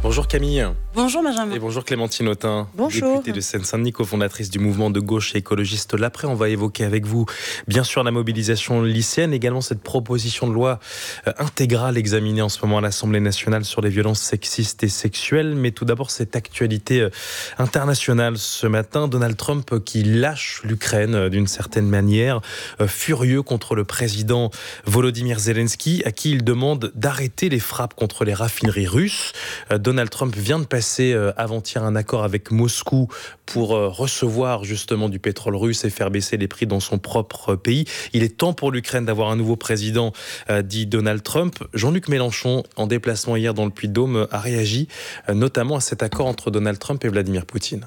Bonjour Camille. Bonjour Benjamin. Et bonjour Clémentine Autain. Bonjour. Députée de Seine-Saint-Denis, cofondatrice du mouvement de gauche et écologiste L'Après. On va évoquer avec vous, bien sûr, la mobilisation lycéenne, également cette proposition de loi intégrale examinée en ce moment à l'Assemblée nationale sur les violences sexistes et sexuelles. Mais tout d'abord, cette actualité internationale ce matin. Donald Trump qui lâche l'Ukraine d'une certaine manière, furieux contre le président Volodymyr Zelensky, à qui il demande d'arrêter les frappes contre les raffineries russes. Donald Trump vient de passer avant-hier un accord avec Moscou pour recevoir justement du pétrole russe et faire baisser les prix dans son propre pays. Il est temps pour l'Ukraine d'avoir un nouveau président, dit Donald Trump. Jean-Luc Mélenchon, en déplacement hier dans le Puy-de-Dôme, a réagi notamment à cet accord entre Donald Trump et Vladimir Poutine.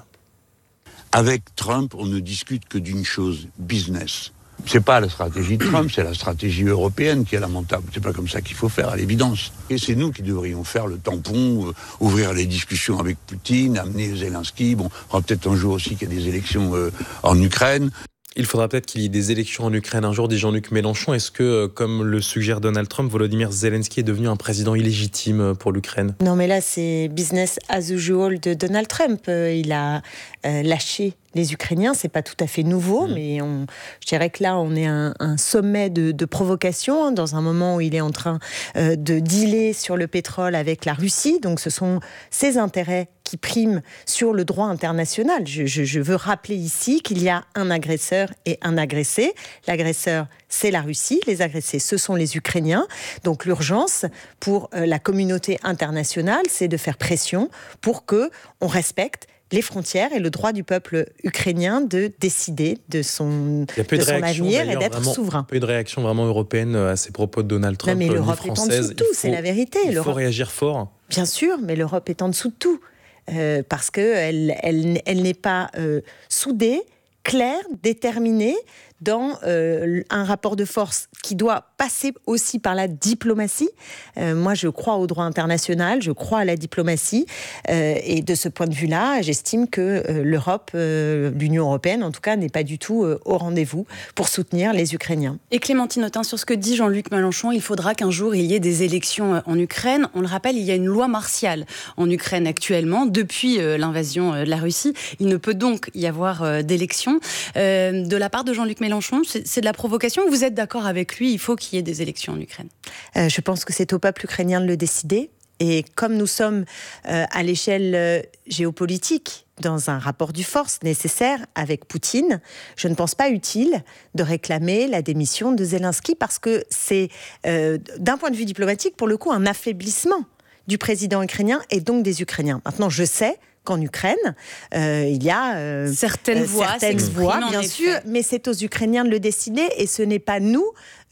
Avec Trump, on ne discute que d'une chose, business. C'est pas la stratégie de Trump, c'est la stratégie européenne qui est lamentable. C'est pas comme ça qu'il faut faire, à l'évidence. Et c'est nous qui devrions faire le tampon, ouvrir les discussions avec Poutine, amener Zelensky. Bon, on aura peut-être un jour aussi qu'il y a des élections en Ukraine. Il faudra peut-être qu'il y ait des élections en Ukraine un jour, dit Jean-Luc Mélenchon. Est-ce que, comme le suggère Donald Trump, Volodymyr Zelensky est devenu un président illégitime pour l'Ukraine ? Non, mais là, c'est business as usual de Donald Trump. Il a lâché les Ukrainiens, c'est pas tout à fait nouveau, mais je dirais que là, on est à un sommet de provocation, dans un moment où il est en train de dealer sur le pétrole avec la Russie. Donc, ce sont ses intérêts qui priment sur le droit international. Je veux rappeler ici qu'il y a un agresseur et un agressé. L'agresseur, c'est la Russie. Les agressés, ce sont les Ukrainiens. Donc, l'urgence pour la communauté internationale, c'est de faire pression pour qu'on respecte les frontières et le droit du peuple ukrainien de décider de son avenir et d'être souverain. Peu de réaction vraiment européenne à ces propos de Donald Trump. Non, mais l'Europe est en dessous de tout, c'est la vérité. Il faut réagir fort. Bien sûr, mais l'Europe est en dessous de tout. Parce qu'elle n'est pas soudée, claire, déterminée dans un rapport de force qui doit passer aussi par la diplomatie. Moi, je crois au droit international, je crois à la diplomatie. Et de ce point de vue-là, j'estime que l'Europe, l'Union européenne en tout cas, n'est pas du tout au rendez-vous pour soutenir les Ukrainiens. Et Clémentine Autain, sur ce que dit Jean-Luc Mélenchon, il faudra qu'un jour il y ait des élections en Ukraine. On le rappelle, il y a une loi martiale en Ukraine actuellement. Depuis l'invasion de la Russie, il ne peut donc y avoir d'élections. De la part de Jean-Luc Mélenchon, c'est de la provocation. Vous êtes d'accord avec lui, il faut qu'il y ait des élections en Ukraine? Je pense que c'est au peuple ukrainien de le décider. Et comme nous sommes à l'échelle géopolitique, dans un rapport de force nécessaire avec Poutine, je ne pense pas utile de réclamer la démission de Zelensky parce que c'est, d'un point de vue diplomatique, pour le coup, un affaiblissement du président ukrainien et donc des Ukrainiens. Maintenant, je sais qu'en Ukraine, il y a certaines voix, bien sûr, mais c'est aux Ukrainiens de le décider et ce n'est pas nous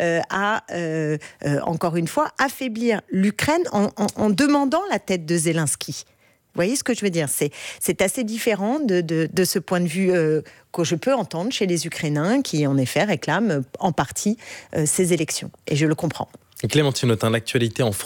encore une fois, affaiblir l'Ukraine en demandant la tête de Zelensky. Vous voyez ce que je veux dire ? C'est assez différent de ce point de vue que je peux entendre chez les Ukrainiens qui, en effet, réclament en partie ces élections. Et je le comprends. Clémentine Autain, l'actualité en France.